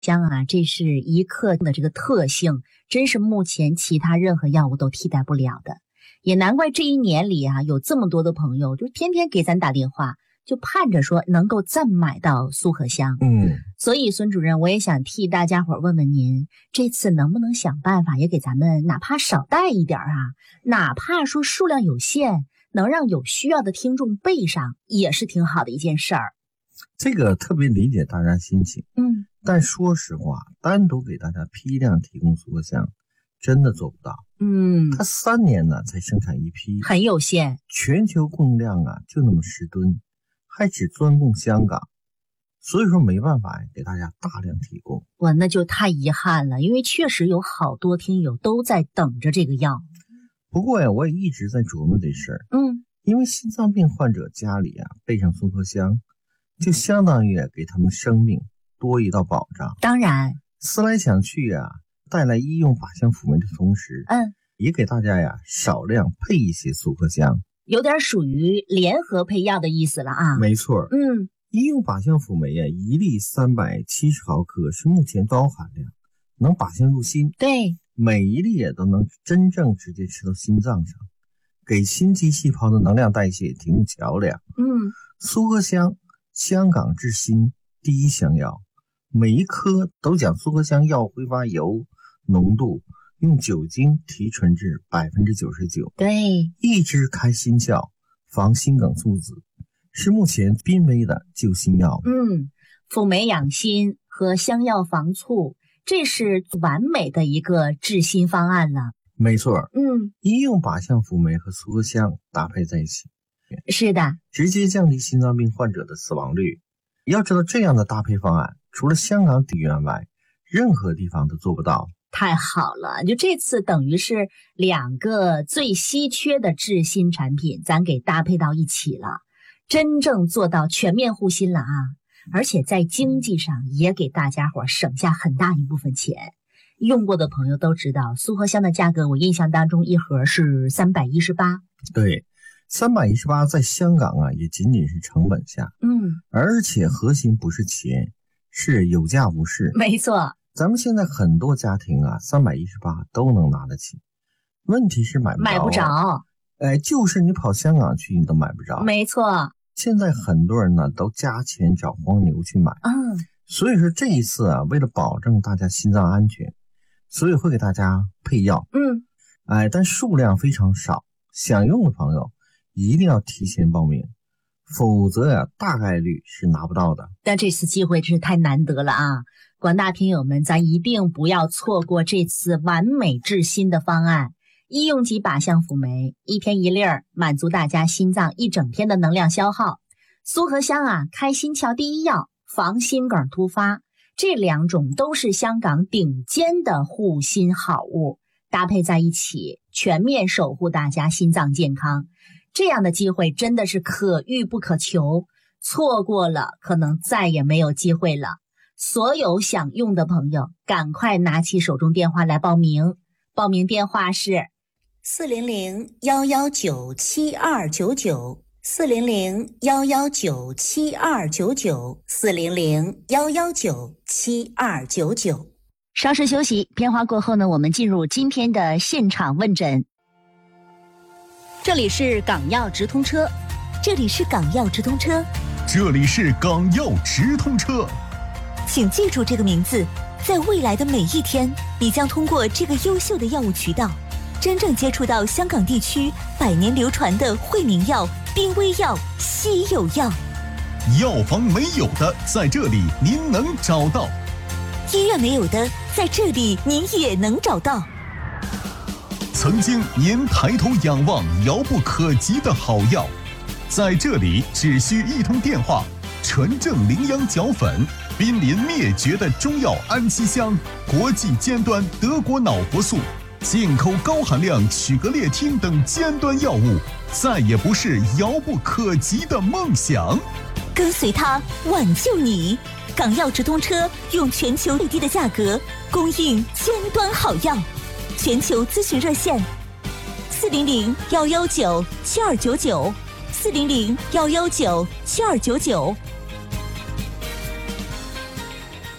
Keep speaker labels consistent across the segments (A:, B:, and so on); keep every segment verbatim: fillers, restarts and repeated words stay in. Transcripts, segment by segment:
A: 香啊，这是一克的这个特性，真是目前其他任何药物都替代不了的。也难怪这一年里啊，有这么多的朋友就天天给咱打电话，就盼着说能够再买到苏合香。
B: 嗯，
A: 所以孙主任，我也想替大家伙问问您，这次能不能想办法也给咱们哪怕少带一点啊？哪怕说数量有限，能让有需要的听众备上，也是挺好的一件事儿。
B: 这个特别理解大家心情。
A: 嗯，
B: 但说实话，单独给大家批量提供苏合香真的做不到。
A: 嗯，
B: 它三年呢才生产一批，
A: 很有限，
B: 全球供量啊就那么十吨，还只专供香港，所以说没办法给大家大量提供。
A: 哇，那就太遗憾了，因为确实有好多听友都在等着这个药。
B: 不过呀，我也一直在琢磨这事儿。
A: 嗯，
B: 因为心脏病患者家里啊备上苏合香，就相当于给他们生命多一道保障。
A: 当然，
B: 思来想去啊，带来医用靶向辅酶的同时，
A: 嗯，
B: 也给大家呀少量配一些苏合香，
A: 有点属于联合配药的意思了啊。
B: 没错，
A: 嗯，
B: 医用靶向辅酶啊，一粒三百七十毫克是目前高含量，能靶向入心。
A: 对，
B: 每一粒也都能真正直接吃到心脏上，给心肌细胞的能量代谢提供桥梁。
A: 嗯，
B: 苏合香，香港治心第一香药，每一颗都将苏合香药挥发油浓度用酒精提纯至百分之九十九，
A: 对，
B: 抑制开心窍，防心梗猝死，是目前濒危的救心药。
A: 嗯，辅酶养心和香药防猝，这是完美的一个治心方案了。
B: 没错，
A: 嗯，
B: 医用靶向辅酶和苏合香搭配在一起，
A: 是的，
B: 直接降低心脏病患者的死亡率。要知道，这样的搭配方案，除了香港底院外，任何地方都做不到。
A: 太好了，就这次等于是两个最稀缺的治心产品，咱给搭配到一起了，真正做到全面护心了啊！而且在经济上也给大家伙省下很大一部分钱。用过的朋友都知道，苏合香的价格，我印象当中一盒是三百一十八。
B: 对，三百一十八在香港啊，也仅仅是成本价。
A: 嗯，
B: 而且核心不是钱，是有价无市。
A: 没错，
B: 咱们现在很多家庭啊，三百一十八都能拿得起，问题是买不着、啊，
A: 买不着。
B: 哎，就是你跑香港去，你都买不着。
A: 没错，
B: 现在很多人呢都加钱找黄牛去买。
A: 嗯，
B: 所以说这一次啊，为了保证大家心脏安全，所以会给大家配药。
A: 嗯，
B: 哎，但数量非常少，想用的朋友一定要提前报名，否则呀、啊，大概率是拿不到的。
A: 但这次机会真是太难得了啊！广大听友们，咱一定不要错过这次完美治心的方案。医用级靶向辅酶，一天一粒儿，满足大家心脏一整天的能量消耗。苏合香啊，开心窍第一药，防心梗突发，这两种都是香港顶尖的护心好物，搭配在一起，全面守护大家心脏健康。这样的机会真的是可遇不可求，错过了可能再也没有机会了。所有想用的朋友，赶快拿起手中电话来报名。报名电话是四零零幺幺九七二九九，四零零幺幺九七二九九，四零零幺幺九七二九九。稍事休息，片花过后呢，我们进入今天的现场问诊。这里是港药直通车，
C: 这里是港药直通车，
D: 这里是港药直通车。
C: 请记住这个名字，在未来的每一天，你将通过这个优秀的药物渠道，真正接触到香港地区百年流传的惠民药、濒危药、稀有药。
D: 药房没有的，在这里您能找到；
C: 医院没有的，在这里您也能找到。
D: 曾经您抬头仰望遥不可及的好药，在这里只需一通电话，纯正羚羊角粉，濒临灭绝的中药安息香，国际尖端德国脑活素，进口高含量曲格列汀等尖端药物，再也不是遥不可及的梦想。
C: 跟随它，挽救你。港药直通车用全球最低的价格供应尖端好药，全球咨询热线：四零零幺幺九七二九九，四零零幺幺九七二九九。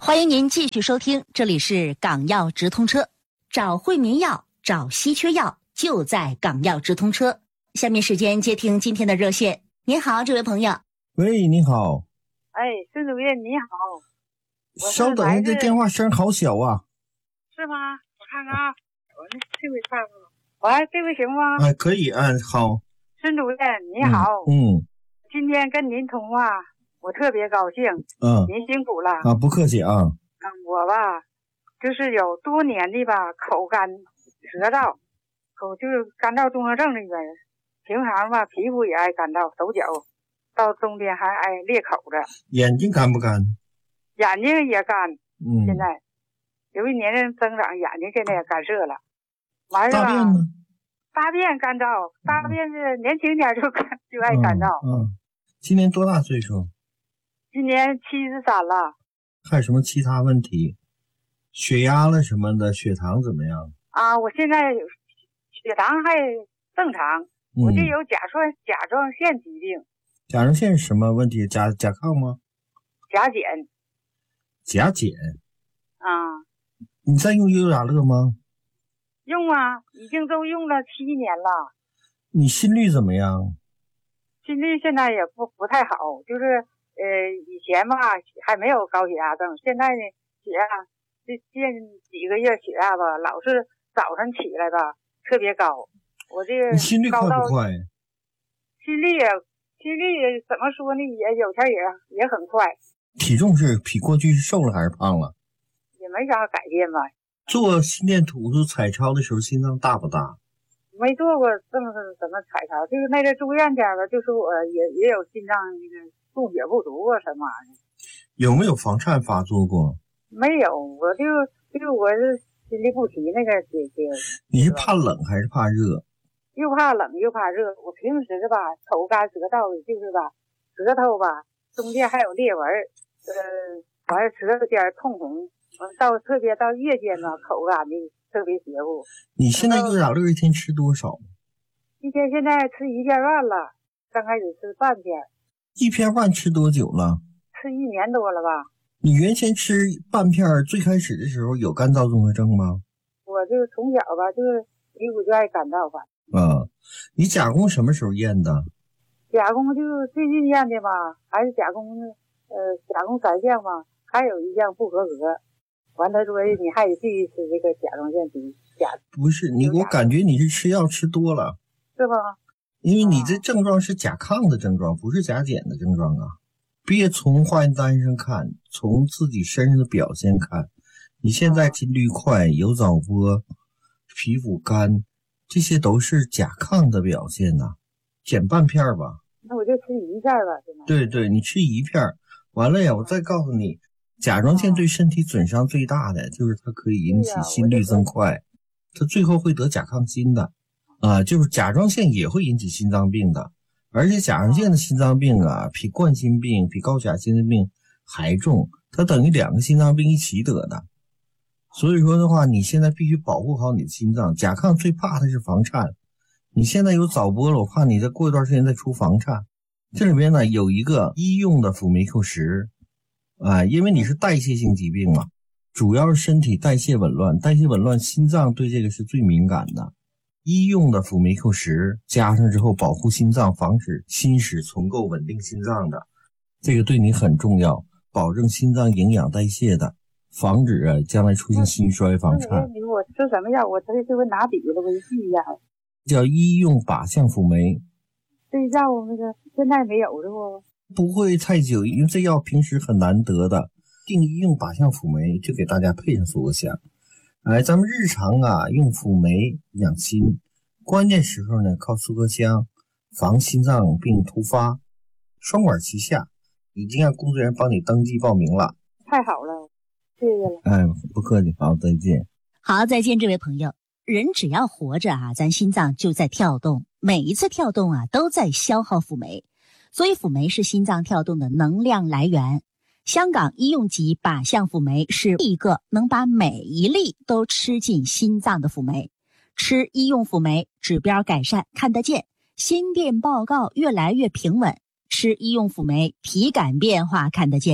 A: 欢迎您继续收听，这里是港药直通车，找惠民药，找稀缺药，就在港药直通车。下面时间接听今天的热线。您好，这位朋友。
B: 喂，你好。
E: 哎，孙主任你好。
B: 稍等，你这电话声好小啊。
E: 是吗？我看看啊，我那这位看看。喂，这位行吗？
B: 哎，可以，嗯，好。
E: 孙主任你好。
B: 嗯。嗯
E: 今天跟您通话，我特别高兴。
B: 嗯。
E: 您辛苦了。
B: 啊，不客气啊。
E: 嗯，我吧，就是有多年的吧，口干舌燥，口就是干燥综合症那个人。平常吧，皮肤也爱干燥，手脚到冬天还爱裂口子。
B: 眼睛干不干？
E: 眼睛也干。
B: 嗯。
E: 现在由于年龄增长，眼睛现在也干涩了。完了。
B: 大便呢？
E: 大便干燥，大便是年轻点就干就爱干燥。
B: 嗯。嗯，今年多大岁数？
E: 今年七十三了。
B: 还有什么其他问题？血压了什么的，血糖怎么样？
E: 啊，我现在血糖还正常。
B: 嗯、
E: 我就有甲状甲状腺疾病。
B: 甲状腺是什么问题？甲甲亢吗？
E: 甲减。
B: 甲减。
E: 啊。
B: 你在用优雅乐吗？
E: 用啊，已经都用了七年了。
B: 你心率怎么样？
E: 心率现在也不不太好，就是呃以前吧还没有高血压症，现在呢血压这近几个月血压吧老是早上起来吧特别高。我这个
B: 你心率快不快？
E: 心率也心率也怎么说呢？也有天也也很快。
B: 体重是比过去是瘦了还是胖了？
E: 也没啥改变吧。
B: 做心电图的彩超的时候，心脏大不大？
E: 没做过这么什么彩超，就是那个住院前吧，就说我也也有心脏那个供血不足啊什么玩意儿。
B: 有没有房颤发作过？
E: 没有，我就就我是心律不齐那个姐姐。
B: 你是怕冷还是怕热？
E: 又怕冷又怕热。我平时吧口干舌燥的，就是吧舌头吧中间还有裂纹，呃，完了舌头尖通红，到特别到夜间呢口干的特别邪乎。
B: 你现在优雅乐一天吃多少？
E: 一天现在吃一片饭了，刚开始吃半片。
B: 一片饭吃多久了？
E: 吃一年多了吧。
B: 你原先吃半片，最开始的时候有干燥综合症吗？
E: 我就从小吧，就是皮肤就爱干燥吧。
B: 啊，你甲功什么时候验的？
E: 甲功就是最近验的吧，还是甲功呃甲功三项吧，还有一项不合格。完他说你还得继续吃这个甲状腺疾甲。
B: 不是你，我感觉你是吃药吃多了，
E: 是吧？
B: 因为你这症状是甲亢的症状，不是甲减的症状啊。别从化验单上看，从自己身上的表现看，你现在心率快，有早搏，皮肤干，这些都是甲亢的表现呐、啊。减半片吧。
E: 那我就吃一片吧，现在。
B: 对对，你吃一片，完了呀，我再告诉你，甲状腺对身体损伤最大的就是它可以引起心率增快，它最后会得甲亢心的，啊，就是甲状腺也会引起心脏病的，而且甲状腺的心脏病啊，比冠心病、比高血压心脏病还重，它等于两个心脏病一起得的。所以说的话，你现在必须保护好你的心脏。甲亢最怕的是房颤，你现在有早搏了，我怕你再过一段时间再出房颤。这里边呢有一个医用的辅酶 Q 十。啊，因为你是代谢性疾病嘛，主要是身体代谢紊乱，代谢紊乱，心脏对这个是最敏感的。医用的辅酶 Q 十加上之后，保护心脏，防止心室重构，稳定心脏的，这个对你很重要，保证心脏营养代谢的，防止啊将来出现心衰房颤。
E: 我吃什么药？我这就会拿笔了，我就记一下。
B: 叫医用靶向辅酶。
E: 这药那个现在没有是不？
B: 不会太久，因为这药平时很难得的。定医用靶向辅酶就给大家配上苏格香。哎，咱们日常啊用辅酶养心，关键时候呢靠苏格香，防心脏病突发。双管齐下，已经让工作人员帮你登记报名了。
E: 太好了，谢谢了。
B: 哎，不客气，好，再见。
A: 好，再见，这位朋友。人只要活着啊，咱心脏就在跳动，每一次跳动啊都在消耗辅酶。所以辅酶是心脏跳动的能量来源。香港医用级靶向辅酶是一个能把每一粒都吃进心脏的辅酶。吃医用辅酶，指标改善看得见，心电报告越来越平稳。吃医用辅酶，体感变化看得见，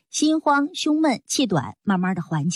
A: 心慌、胸闷、气短，慢慢的缓解。